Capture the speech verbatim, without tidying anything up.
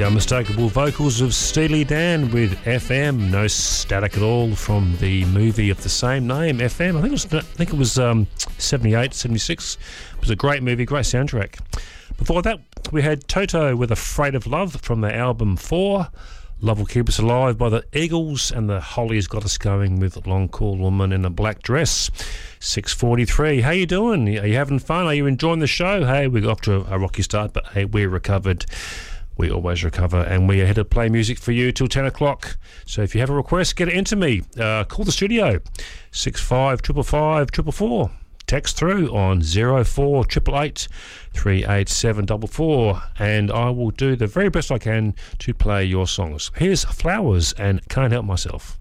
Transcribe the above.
The unmistakable vocals of Steely Dan with F M, no static at all, from the movie of the same name, F M. I think it was, I think it was um, seventy-eight, seventy-six. It was a great movie, great soundtrack. Before that, we had Toto with Afraid of Love from their album four. Love Will Keep Us Alive by the Eagles, and the Hollies got us going with Long Cool Woman in a Black Dress. six forty-three. How you doing? Are you having fun? Are you enjoying the show? Hey, we got off to a, a rocky start, but hey, we're recovered. We always recover, and we are here to play music for you till ten o'clock. So if you have a request, get it into me. Uh, call the studio, six five five five five four four. Text through on zero four eight eight eight three eight seven four four, and I will do the very best I can to play your songs. Here's Flowers and Can't Help Myself.